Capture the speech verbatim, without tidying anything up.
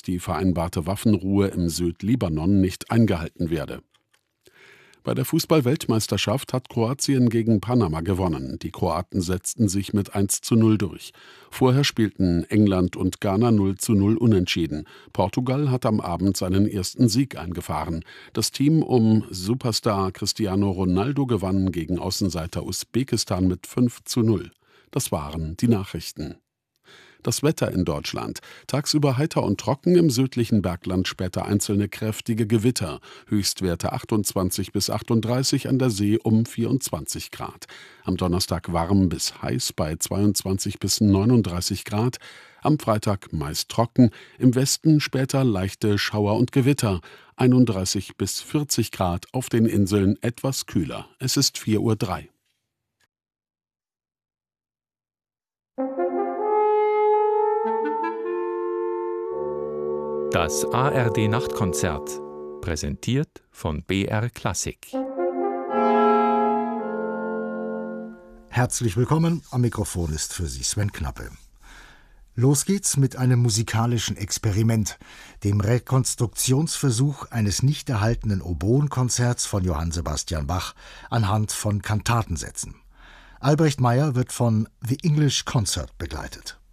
die vereinbarte Waffenruhe im Südlibanon nicht eingehalten werde. Bei der Fußball-Weltmeisterschaft hat Kroatien gegen Panama gewonnen. Die Kroaten setzten sich mit eins zu null durch. Vorher spielten England und Ghana null zu null unentschieden. Portugal hat am Abend seinen ersten Sieg eingefahren. Das Team um Superstar Cristiano Ronaldo gewann gegen Außenseiter Usbekistan mit fünf zu null. Das waren die Nachrichten. Das Wetter in Deutschland. Tagsüber heiter und trocken, im südlichen Bergland später einzelne kräftige Gewitter. Höchstwerte achtundzwanzig bis achtunddreißig, an der See um vierundzwanzig Grad. Am Donnerstag warm bis heiß bei zweiundzwanzig bis neununddreißig Grad. Am Freitag meist trocken, im Westen später leichte Schauer und Gewitter. einunddreißig bis vierzig Grad, auf den Inseln etwas kühler. Es ist vier Uhr drei. Das A R D-Nachtkonzert, präsentiert von B R Klassik. Herzlich willkommen, am Mikrofon ist für Sie Sven Knappe. Los geht's mit einem musikalischen Experiment, dem Rekonstruktionsversuch eines nicht erhaltenen Oboenkonzerts von Johann Sebastian Bach anhand von Kantatensätzen. Albrecht Meyer wird von The English Concert begleitet.